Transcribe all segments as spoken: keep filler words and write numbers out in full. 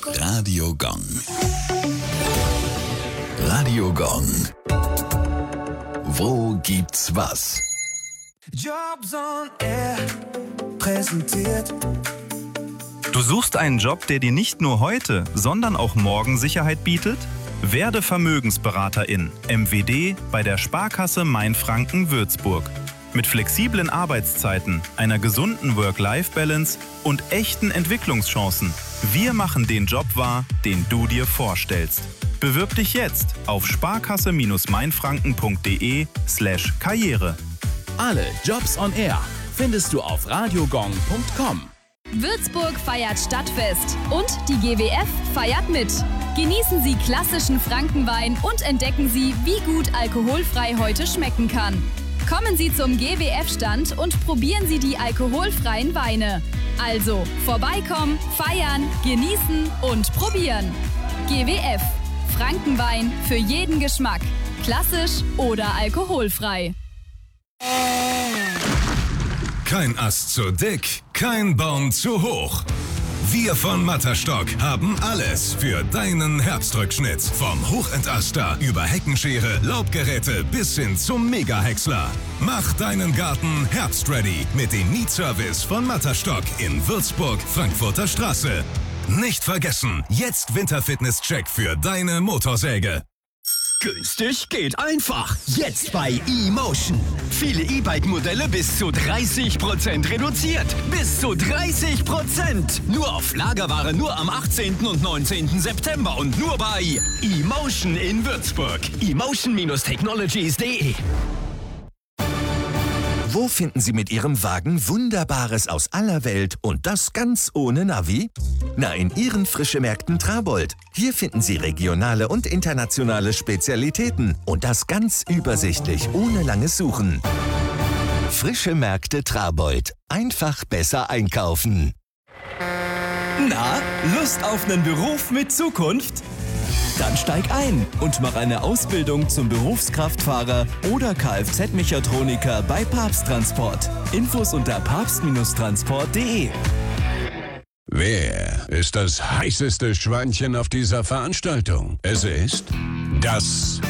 Radio Gong. Radio Gong. Wo gibt's was? Jobs on Air präsentiert. Du suchst einen Job, der dir nicht nur heute, sondern auch morgen Sicherheit bietet? Werde Vermögensberaterin, M W D, bei der Sparkasse Mainfranken-Würzburg. Mit flexiblen Arbeitszeiten, einer gesunden Work-Life-Balance und echten Entwicklungschancen. Wir machen den Job wahr, den du dir vorstellst. Bewirb dich jetzt auf sparkasse-mainfranken.de slash Karriere. Alle Jobs on Air findest du auf radiogong punkt com. Würzburg feiert Stadtfest und die G W F feiert mit. Genießen Sie klassischen Frankenwein und entdecken Sie, wie gut alkoholfrei heute schmecken kann. Kommen Sie zum G W F-Stand und probieren Sie die alkoholfreien Weine. Also vorbeikommen, feiern, genießen und probieren. G W F. Frankenwein für jeden Geschmack. Klassisch oder alkoholfrei. Kein Ast zu dick, kein Baum zu hoch. Wir von Matterstock haben alles für deinen Herbstrückschnitt. Vom Hochentaster über Heckenschere, Laubgeräte bis hin zum Mega-Häcksler. Mach deinen Garten herbstready mit dem Mietservice von Matterstock in Würzburg, Frankfurter Straße. Nicht vergessen, jetzt Winterfitness-Check für deine Motorsäge. Günstig geht einfach. Jetzt bei eMotion. Viele E-Bike-Modelle bis zu dreißig Prozent reduziert. Bis zu dreißig Prozent. Nur auf Lagerware nur am achtzehnten und neunzehnten September und nur bei eMotion in Würzburg. emotion Technologies punkt de. Wo finden Sie mit Ihrem Wagen Wunderbares aus aller Welt und das ganz ohne Navi? Na, in Ihren Frischemärkten Trabold. Hier finden Sie regionale und internationale Spezialitäten und das ganz übersichtlich, ohne langes Suchen. Frische Märkte Trabold. Einfach besser einkaufen. Na, Lust auf einen Beruf mit Zukunft? Dann steig ein und mach eine Ausbildung zum Berufskraftfahrer oder Kfz-Mechatroniker bei Papst Transport. Infos unter papst Transport punkt de. Wer ist das heißeste Schweinchen auf dieser Veranstaltung? Es ist das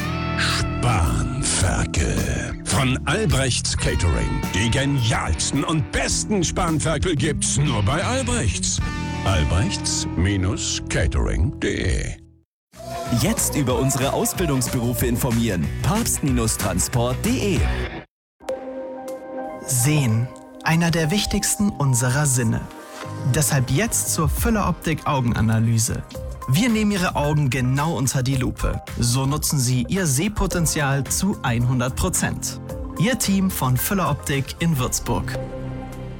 Spanferkel von Albrechts Catering. Die genialsten und besten Spanferkel gibt's nur bei Albrechts. albrechts Catering punkt de. Jetzt über unsere Ausbildungsberufe informieren. papst Transport punkt de. Sehen, einer der wichtigsten unserer Sinne. Deshalb jetzt zur Füller-Optik-Augenanalyse. Wir nehmen Ihre Augen genau unter die Lupe. So nutzen Sie Ihr Sehpotenzial zu hundert Prozent. Ihr Team von Füller Optik in Würzburg.